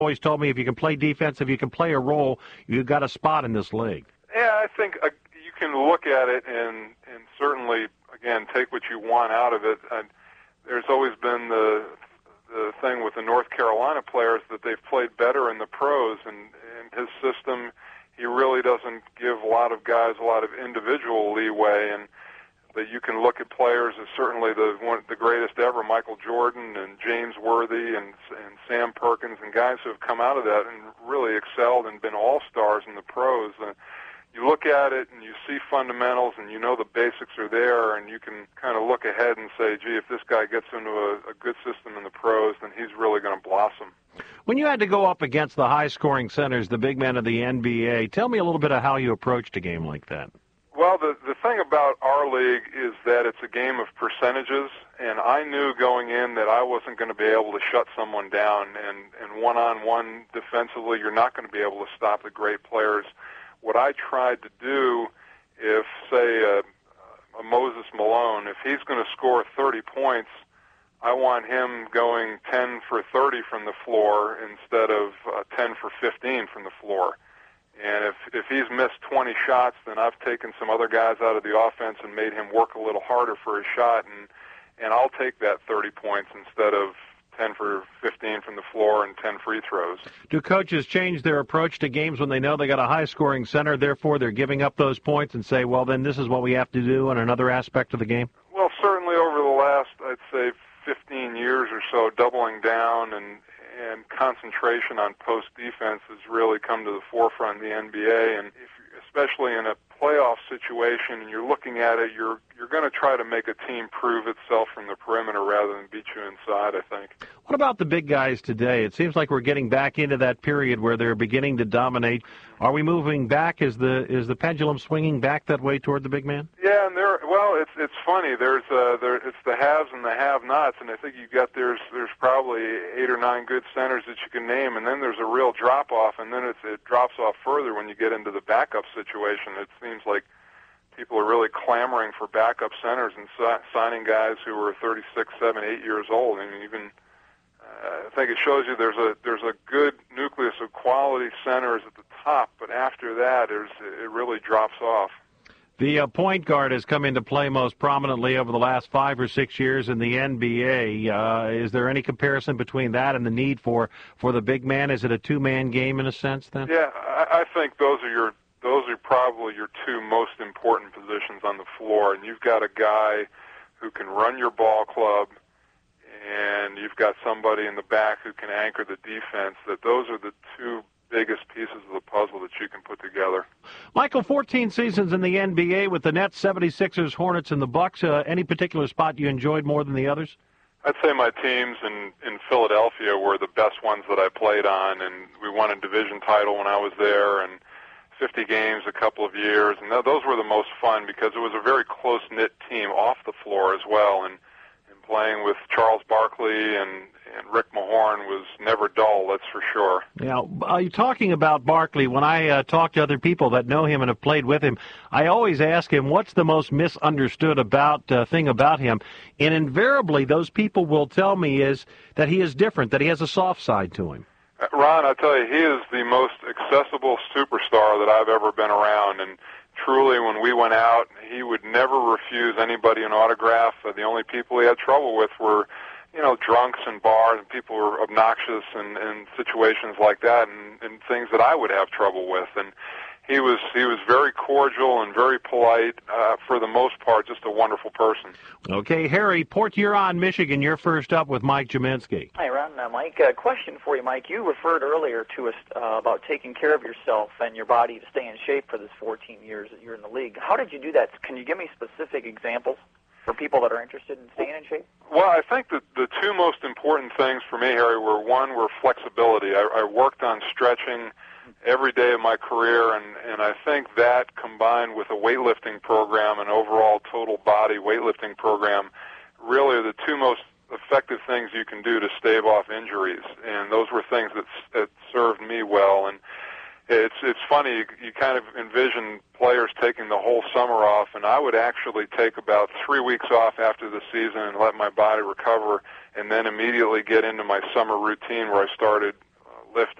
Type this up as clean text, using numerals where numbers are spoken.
always told me if you can play defense, if you can play a role, you've got a spot in this league. Yeah, I think you can look at it and certainly, again, take what you want out of it. There's always been the thing with the North Carolina players that they've played better in the pros, and his system, he really doesn't give a lot of guys a lot of individual leeway, and that you can look at players as certainly the greatest ever, Michael Jordan and James Worthy and Sam Perkins, and guys who have come out of that and really excelled and been all-stars in the pros. You look at it and you see fundamentals and you know the basics are there, and you can kind of look ahead and say, gee, if this guy gets into a good system in the pros, then he's really going to blossom. When you had to go up against the high-scoring centers, the big men of the NBA, tell me a little bit of how you approached a game like that. Well, the thing about our league is that it's a game of percentages, and I knew going in that I wasn't going to be able to shut someone down, and one-on-one defensively, you're not going to be able to stop the great players. What I tried to do, if, say, a Moses Malone, if he's going to score 30 points, I want him going 10 for 30 from the floor instead of 10 for 15 from the floor. And if he's missed 20 shots, then I've taken some other guys out of the offense and made him work a little harder for his shot, and I'll take that 30 points instead of 10 for 15 from the floor and 10 free throws. Do coaches change their approach to games when they know they got a high-scoring center, therefore they're giving up those points, and say, well, then this is what we have to do in another aspect of the game? Well, certainly over the last, I'd say, 15 years or so, doubling down and concentration on post defense has really come to the forefront in the NBA. And especially in a playoff situation, and you're looking at it, you're going to try to make a team prove itself from the perimeter rather than beat you inside, I think. What about the big guys today? It seems like we're getting back into that period where they're beginning to dominate. Are we moving back? Is the pendulum swinging back that way toward the big man? Yeah, and it's funny. It's the haves and the have-nots, and I think there's probably 8 or 9 good centers that you can name, and then there's a real drop-off, and then it drops off further when you get into the backup situation. It seems like people are really clamoring for backup centers and signing guys who are 36, 7, 8 years old, and even I think it shows you there's a good nucleus of quality centers at the top, but after that, it really drops off. The point guard has come into play most prominently over the last 5 or 6 years in the NBA. Is there any comparison between that and the need for the big man? Is it a two-man game in a sense then? Yeah, I think those are probably your two most important positions on the floor, and you've got a guy who can run your ball club, and you've got somebody in the back who can anchor the defense. Those are the two biggest pieces of the puzzle that you can put together. Michael, 14 seasons in the NBA with the Nets, 76ers, Hornets, and the Bucks. Any particular spot you enjoyed more than the others? I'd say my teams in Philadelphia were the best ones that I played on, and we won a division title when I was there, and 50 games a couple of years, and those were the most fun because it was a very close-knit team off the floor as well, and playing with Charles Barkley and Rick Mahorn was never dull, that's for sure. Now, are you talking about Barkley? When I talk to other people that know him and have played with him, I always ask him, what's the most misunderstood thing about him? And invariably, those people will tell me is that he is different, that he has a soft side to him. Ron, I tell you, he is the most accessible superstar that I've ever been around, and truly, when we went out, he would never refuse anybody an autograph. The only people he had trouble with were, drunks and bars, and people who were obnoxious and situations like that, and things that I would have trouble with. And he was very cordial and very polite. For the most part, just a wonderful person. Okay, Harry, Port Huron, Michigan, you're first up with Mike Jaminski. Hi, Ron. Mike, a question for you, Mike. You referred earlier to us about taking care of yourself and your body to stay in shape for this 14 years that you're in the league. How did you do that? Can you give me specific examples for people that are interested in staying in shape? Well, I think that the two most important things for me, Harry, were flexibility. I worked on stretching every day of my career, and I think that combined with a weightlifting program, an overall total body weightlifting program, really are the two most effective things you can do to stave off injuries, and those were things that served me well. And it's funny, you kind of envision players taking the whole summer off, and I would actually take about 3 weeks off after the season and let my body recover, and then immediately get into my summer routine where I started lift